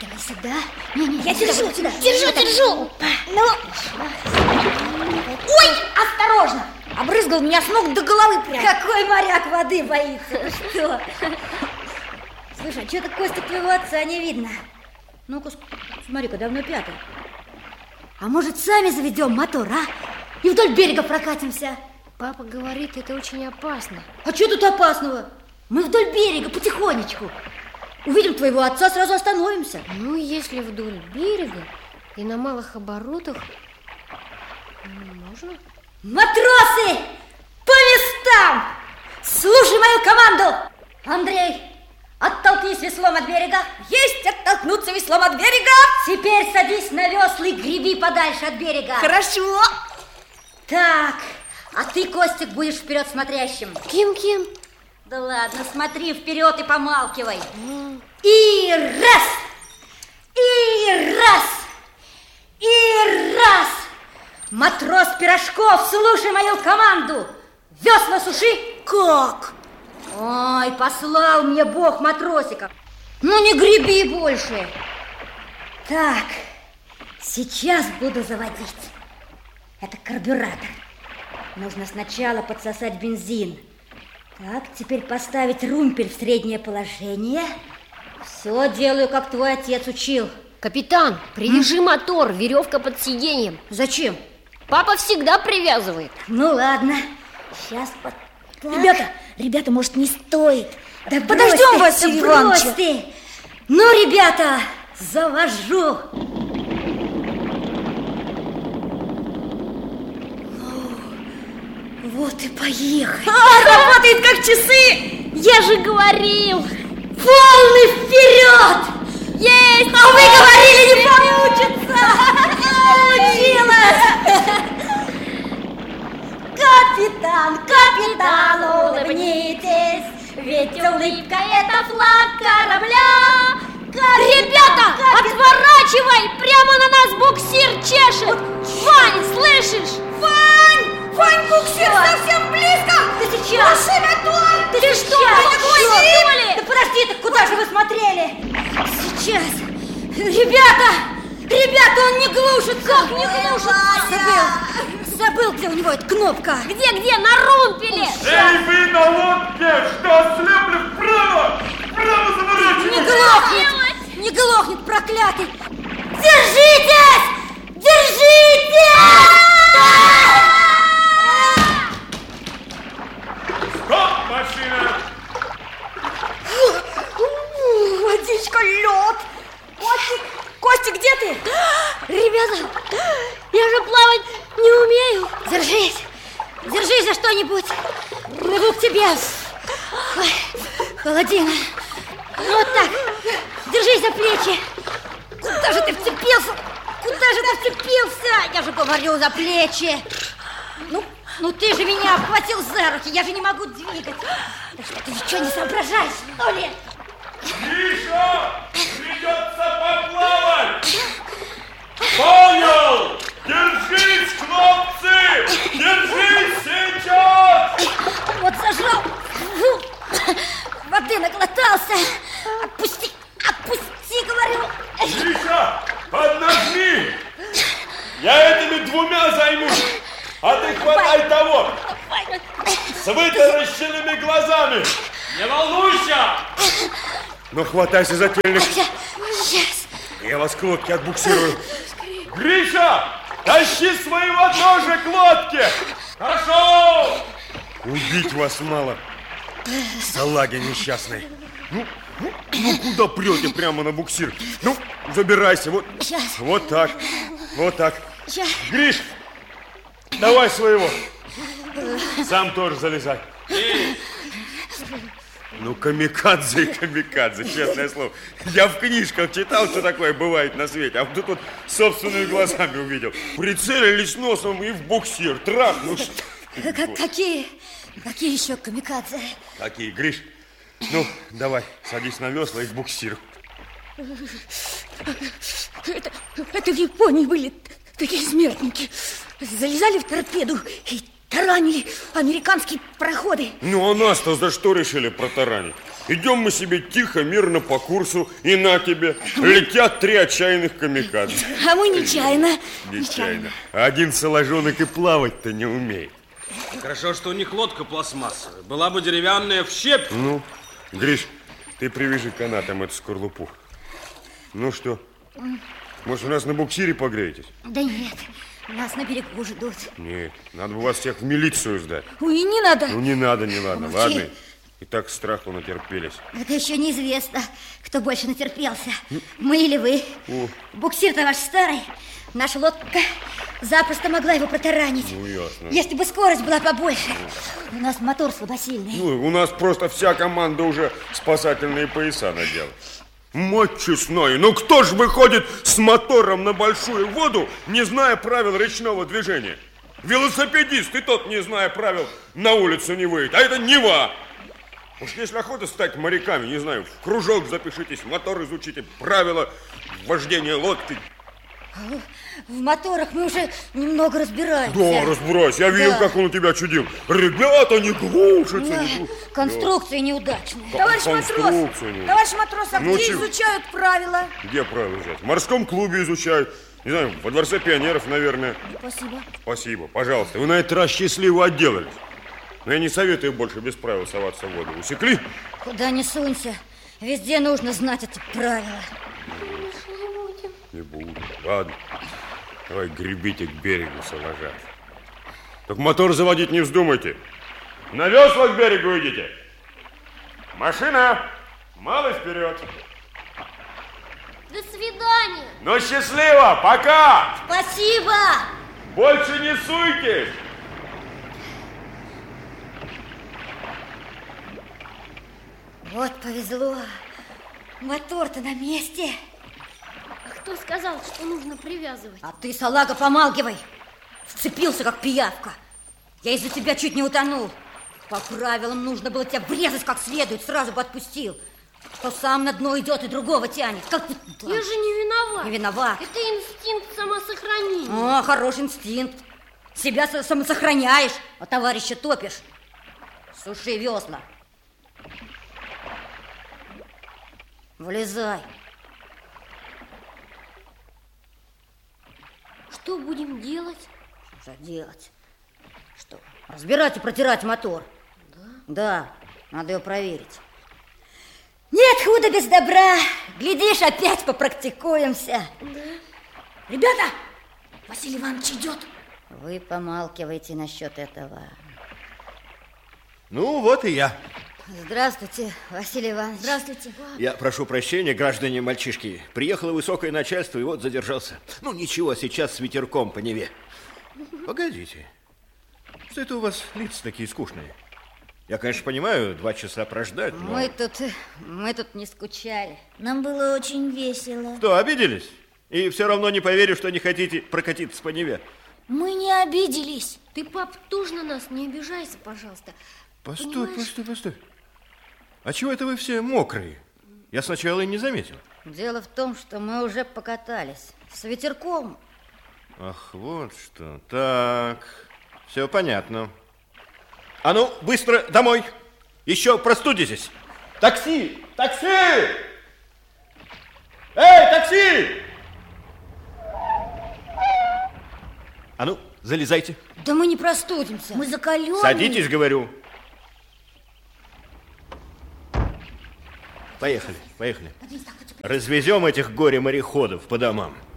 Давай сюда. Не, я держу, сюда. Держу. Ну. Ой, осторожно. Обрызгал меня с ног до головы прям. Какой моряк воды боится? Что? Слушай, а что-то Костя твоего отца не видно. Ну-ка, смотри-ка, давно пятый. А может, сами заведем мотор, а? И вдоль берега прокатимся. Папа говорит, это очень опасно. А что тут опасного? Мы вдоль берега, потихонечку. Увидим твоего отца, сразу остановимся. Ну, если вдоль берега и на малых оборотах, можно? Матросы, по местам! Слушай мою команду! Андрей, оттолкнись веслом от берега. Есть оттолкнуться веслом от берега. Теперь садись на весла и греби подальше от берега. Хорошо. Так, а ты, Костик, будешь вперед смотрящим. Кем? Да ладно, смотри вперед и помалкивай. И раз! И раз! И раз! Матрос Пирожков, слушай мою команду. Весла суши. Как? Ой, послал мне Бог матросиков. Ну не греби больше. Так, сейчас буду заводить. Это карбюратор. Нужно сначала подсосать бензин. Так, теперь поставить румпель в среднее положение. Все делаю, как твой отец учил. Капитан, привяжи мотор, веревка под сиденьем. Зачем? Папа всегда привязывает. Ну ладно, сейчас так. Ребята, может, не стоит. Да подождем Василия Ивановича. Ты. Ну, ребята, завожу. Вот и поехали. Работает как часы. Я же говорил. Волны вперед! Есть! А вы говорили, не получится! Получилось! Капитан, улыбнитесь, ведь улыбка — это флаг корабля. Ребята, отворачивай! Прямо на нас буксир чешет! Вань, слышишь? Вань, буксир совсем близко! Ты сейчас! Глуши мотор! Ты что, что ли? Да подожди, так куда же вы смотрели? Сейчас! Ребята, он не глушит! Как не глушит? Забыл, где у него эта кнопка. Где? На румпеле! Эй, вы на лодке! Что, ослепли? Вправо! Вправо заворачивайте! Не глохнет, проклятый! Держитесь! Держитесь! Стоп, машина! Водичка, лед! Костик, где ты? Ребята, я же плавать не умею. Держись за что-нибудь. Плыву к тебе. Ой, холодина. Вот так. Держись за плечи. Куда же ты вцепился? Я же говорю, за плечи. Ну ты же меня обхватил за руки. Я же не могу двигать. Да что ты ничего не соображаешь, что ли? Миша! Придется поплавать! Понял! Держись, хлопцы! Держись сейчас! Вот зажал. Воды наглотался. Отпусти, говорю. Миша, поднажми! Я этими двумя займусь, а ты хватай того! С вытаращенными глазами! Не волнуйся! Ну, хватайся за тельник. Сейчас. Я вас к лодке отбуксирую. Гриша, тащи своего тоже к лодке! Хорошо! Убить вас мало, салаги несчастные. Ну, куда прете прямо на буксир? Ну, забирайся, вот, Сейчас. Вот так. Сейчас. Гриш, давай своего. Сам тоже залезай. Ну, камикадзе, честное слово. Я в книжках читал, что такое бывает на свете, а тут вот собственными глазами увидел. Прицелились носом и в буксир. Трах, ну что? Какие еще камикадзе? Какие, Гриш? Ну, давай, садись на весла и в буксир. Это в Японии были такие смертники. Залезали в торпеду и таранили американские пароходы. Ну, а нас-то за что решили протаранить? Идем мы себе тихо, мирно по курсу, и на тебе летят 3 отчаянных камикадзе. А мы нечаянно. Нечаянно. Один соложонок и плавать-то не умеет. Хорошо, что у них лодка пластмассовая. Была бы деревянная, в щепки. Ну, Гриш, ты привяжи канатом эту скорлупу. Ну что, может, у нас на буксире погреетесь? Да нет, нас на берегу ждут. Нет, надо бы вас всех в милицию сдать. Ой, не надо. Ну, не надо, не ладно. Ладно, и так страху натерпелись. Это еще неизвестно, кто больше натерпелся. Мы или вы. Буксир-то ваш старый. Наша лодка запросто могла его протаранить. Ну, ясно. Если бы скорость была побольше. У нас мотор слабосильный. Ну, у нас просто вся команда уже спасательные пояса надела. Мать честная, ну кто ж выходит с мотором на большую воду, не зная правил речного движения? Велосипедист, и тот, не зная правил, на улицу не выйдет. А это Нева. Уж если охота стать моряками, не знаю, в кружок запишитесь, мотор изучите, правила вождения лодки. В моторах мы уже немного разбираемся. Да, разбирайся. Я видел, как он у тебя чудил. Ребята, не глушатся. Да, конструкция неудачная. Товарищ матрос, а Ну, где чего? изучают правила? Где правила изучают? В морском клубе изучают. Не знаю, во дворце пионеров, наверное. Спасибо. Спасибо, пожалуйста. Вы на этот раз счастливо отделались. Но я не советую больше без правил соваться в воду. Усекли? Куда ни сунься, везде нужно знать эти правила. Не буду. Ладно. Давай гребите к берегу, соложат. Так мотор заводить не вздумайте. На веслах к берегу идите. Машина, малый вперед. До свидания. Ну, счастливо, пока! Спасибо! Больше не суйтесь! Вот повезло. Мотор-то на месте. Кто сказал, что нужно привязывать? А ты, салага, помалкивай. Вцепился, как пиявка. Я из-за тебя чуть не утонул. По правилам нужно было тебя врезать как следует, сразу бы отпустил. То сам на дно идет и другого тянет. Как ты... Я же не виноват. Не виноват. Это инстинкт самосохранения. О, хороший инстинкт. Себя самосохраняешь, а товарища топишь. Суши весла. Вылезай. Что будем делать? Что же делать? Что, разбирать и протирать мотор? Да, надо его проверить. Нет худа без добра. Глядишь, опять попрактикуемся. Да. Ребята, Василий Иванович идет. Вы помалкивайте насчет этого. Ну, вот и я. Здравствуйте, Василий Иванович. Здравствуйте. Я прошу прощения, граждане мальчишки. Приехало высокое начальство, и вот задержался. Ну, ничего, сейчас с ветерком по Неве. Погодите. Что это у вас лица такие скучные? Я, конечно, понимаю, 2 часа прождать, но... Мы тут не скучали. Нам было очень весело. Что, обиделись? И все равно не поверю, что не хотите прокатиться по Неве. Мы не обиделись. Ты, пап, тоже на нас не обижайся, пожалуйста. Постой. А чего это вы все мокрые? Я сначала и не заметил. Дело в том, что мы уже покатались с ветерком. Ах, вот что. Так, все понятно. А ну, быстро домой. Еще простудитесь. Такси! Такси! Эй, такси! А ну, залезайте. Да мы не простудимся. Мы закаленные. Садитесь, говорю. Поехали. Развезем этих горе-мореходов по домам.